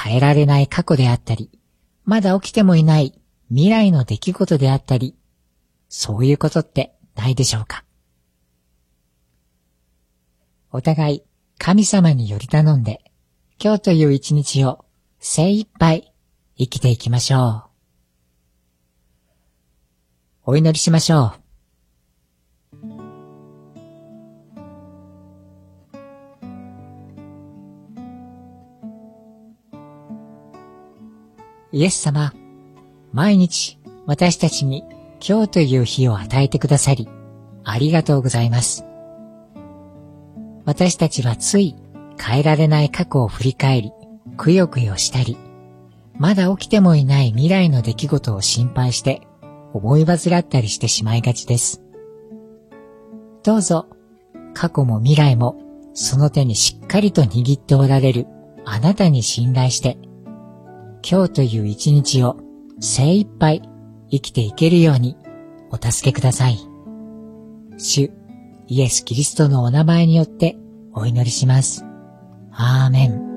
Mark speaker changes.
Speaker 1: 変えられない過去であったり、まだ起きてもいない未来の出来事であったり、そういうことってないでしょうか。お互い神様により頼んで、今日という一日を精一杯生きていきましょう。お祈りしましょう。イエス様、毎日私たちに今日という日を与えてくださり、ありがとうございます。私たちはつい変えられない過去を振り返り、くよくよしたり、まだ起きてもいない未来の出来事を心配して思い煩ったりしてしまいがちです。どうぞ、過去も未来もその手にしっかりと握っておられるあなたに信頼して、今日という一日を精一杯生きていけるようにお助けください。主イエス・キリストのお名前によってお祈りします。アーメン。